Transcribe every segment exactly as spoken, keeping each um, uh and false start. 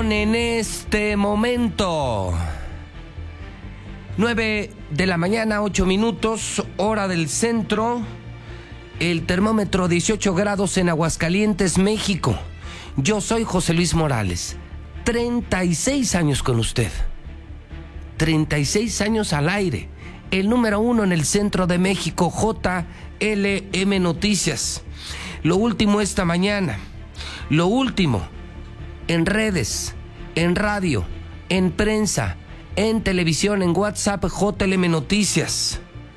Son en este momento nueve de la mañana, ocho minutos, hora del centro. El termómetro dieciocho grados en Aguascalientes, México. Yo soy José Luis Morales. treinta y seis años con usted. treinta y seis años al aire. El número uno en el centro de México, J L M Noticias. Lo último esta mañana. Lo último en redes, en radio, en prensa, en televisión, en WhatsApp, J L M Noticias.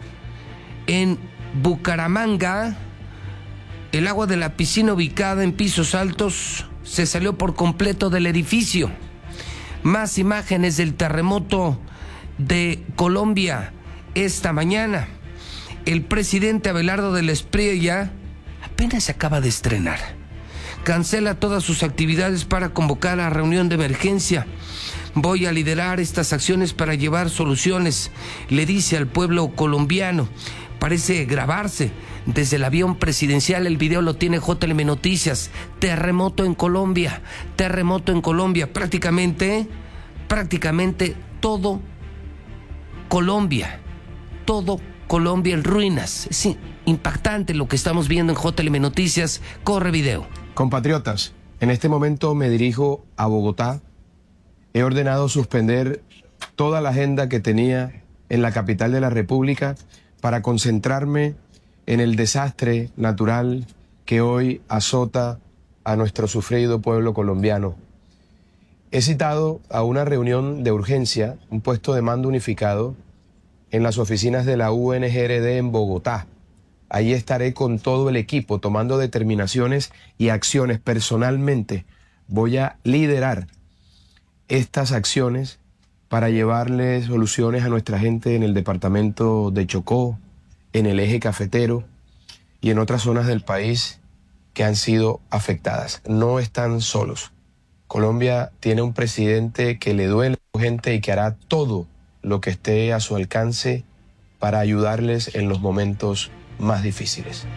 En Bucaramanga, el agua de la piscina ubicada en pisos altos se salió por completo del edificio. Más imágenes del terremoto de Colombia esta mañana. El presidente Abelardo del Espriella apenas se acaba de estrenar. Cancela todas sus actividades para convocar a reunión de emergencia. Voy a liderar estas acciones para llevar soluciones, le dice al pueblo colombiano. Parece grabarse desde el avión presidencial. El video lo tiene J L M Noticias. Terremoto en Colombia, terremoto en Colombia. Prácticamente, prácticamente todo Colombia, todo Colombia en ruinas. Es impactante lo que estamos viendo en J L M Noticias. Corre video. Compatriotas, en este momento me dirijo a Bogotá. He ordenado suspender toda la agenda que tenía en la capital de la República para concentrarme en el desastre natural que hoy azota a nuestro sufrido pueblo colombiano. He citado a una reunión de urgencia, un puesto de mando unificado, en las oficinas de la U N G R D en Bogotá. Allí estaré con todo el equipo tomando determinaciones y acciones. Personalmente voy a liderar estas acciones para llevarle soluciones a nuestra gente en el departamento de Chocó, en el eje cafetero y en otras zonas del país que han sido afectadas. No están solos. Colombia tiene un presidente que le duele a su gente y que hará todo lo que esté a su alcance para ayudarles en los momentos más difíciles.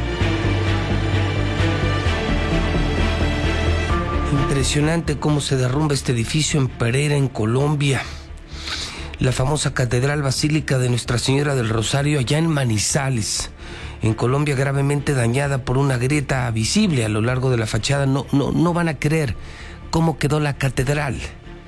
Impresionante cómo se derrumba este edificio en Pereira, en Colombia. La famosa Catedral Basílica de Nuestra Señora del Rosario, allá en Manizales, en Colombia, gravemente dañada por una grieta visible a lo largo de la fachada. No, no, no van a creer cómo quedó la catedral.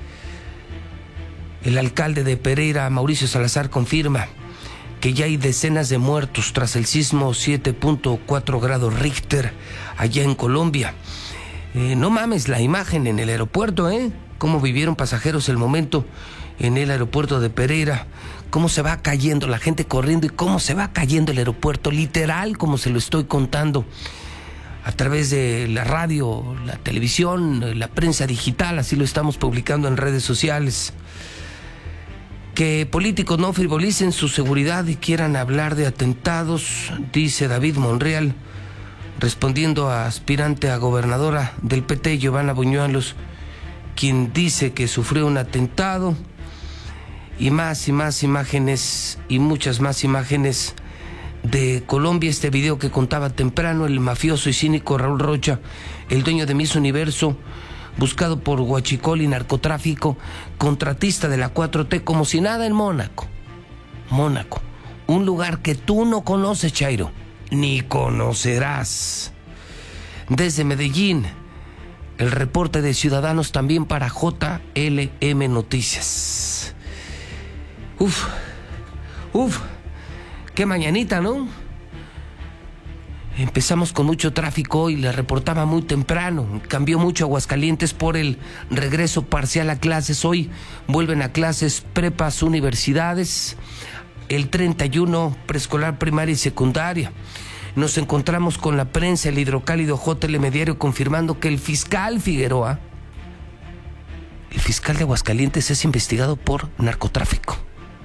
El alcalde de Pereira, Mauricio Salazar, confirma que ya hay decenas de muertos tras el sismo siete punto cuatro grados Richter allá en Colombia. Eh, no mames, la imagen en el aeropuerto, ¿eh? Cómo vivieron pasajeros el momento en el aeropuerto de Pereira, cómo se va cayendo la gente corriendo y cómo se va cayendo el aeropuerto, literal, como se lo estoy contando a través de la radio, la televisión, la prensa digital, así lo estamos publicando en redes sociales. Que políticos no frivolicen su seguridad y quieran hablar de atentados, dice David Monreal, respondiendo a aspirante a gobernadora del P T, Giovanna Buñuelos, quien dice que sufrió un atentado. Y más y más imágenes y muchas más imágenes de Colombia. Este video que contaba temprano, el mafioso y cínico Raúl Rocha, el dueño de Miss Universo, buscado por huachicol y narcotráfico, contratista de la cuatro T, como si nada en Mónaco. Mónaco, un lugar que tú no conoces, Chairo, ni conocerás. Desde Medellín, el reporte de Ciudadanos también para J L M Noticias. Uf, uf, qué mañanita, ¿no? Empezamos con mucho tráfico hoy, le reportaba muy temprano. Cambió mucho Aguascalientes por el regreso parcial a clases. Hoy vuelven a clases prepas, universidades, el treinta y uno preescolar, primaria y secundaria. Nos encontramos con la prensa, el hidrocálido J L M Diario, confirmando que el fiscal Figueroa, el fiscal de Aguascalientes, es investigado por narcotráfico.